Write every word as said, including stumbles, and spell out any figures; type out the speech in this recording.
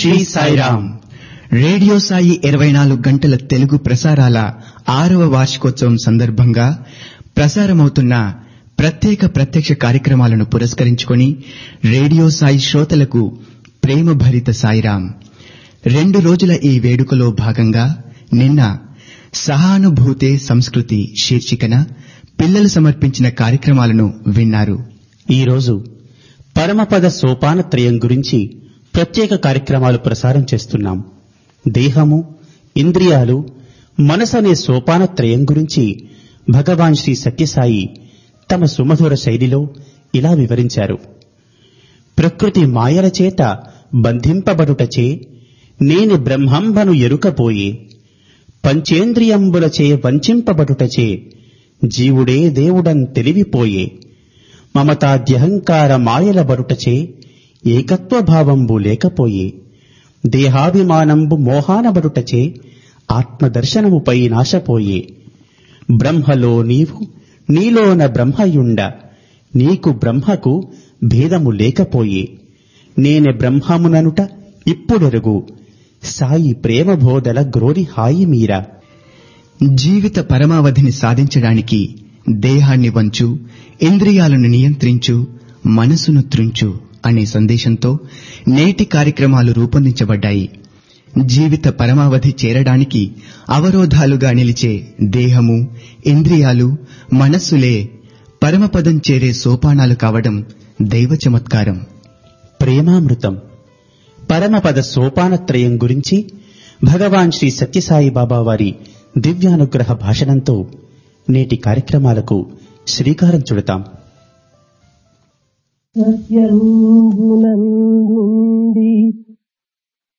Shri Sairam. Radio Sai ఇరవై నాలుగు గంటల తెలుగు ప్రసారాల ఆరవ వార్షికోత్సవం సందర్భంగా ప్రసారమవుతున్న ప్రత్యేక ప్రత్యక్ష కార్యక్రమాలను పురస్కరించుకొని రేడియో సాయి శ్రోతలకు ప్రేమ భరిత సాయిరామ్. రెండు రోజుల ఈ వేడుకలో భాగంగా నిన్న సహానుభూతే సంస్కృతి శీర్షికన పిల్లలు సమర్పించిన కార్యక్రమాలను విన్నారు. ఈరోజు పరమపద సోపానత్రయం గురించి ప్రత్యేక కార్యక్రమాలు ప్రసారం చేస్తున్నాం. దేహము, ఇంద్రియాలు, మనసు అనే సోపానత్రయం గురించి భగవాన్ శ్రీ సత్యసాయి తమ సుమధుర శైలిలో ఇలా వివరించారు. ప్రకృతి మాయల చేత బంధింపబడుటచే నేను బ్రహ్మంబను ఎరుకపోయే, పంచేంద్రియంబులచే వంచింపబడుటచే జీవుడే దేవుడన్ తెలివిపోయే, మమతాద్యహంకార మాయల బడుటచే ఏకత్వభావంబు లేకపోయే, దేహాభిమానంబు మోహానబడుటచే ఆత్మదర్శనముపై నాశపోయే, బ్రహ్మలో నీవు నీలోన బ్రహ్మయుండ నీకు బ్రహ్మకు భేదము లేకపోయే, నేనె బ్రహ్మముననుట ఇప్పుడెరుగు సాయి ప్రేమ బోధల గ్రోని హాయి మీరా. జీవిత పరమావధిని సాధించడానికి దేహాన్ని వంచు, ఇంద్రియాలను నియంత్రించు, మనసును త్రుంచు అనే సందేశంతో నేటి కార్యక్రమాలు రూపొందించబడ్డాయి. జీవిత పరమావధి చేరడానికి అవరోధాలుగా నిలిచే దేహము, ఇంద్రియాలు, మనస్సులే పరమపదం చేరే సోపానాలు కావడం దైవ చమత్కారం. ప్రేమామృతం పరమపద సోపానత్రయం గురించి భగవాన్ శ్రీ సత్యసాయి బాబా వారి దివ్యానుగ్రహ భాషణంతో నేటి కార్యక్రమాలకు శ్రీకారం చుడతాం. సత్యంబునందుండి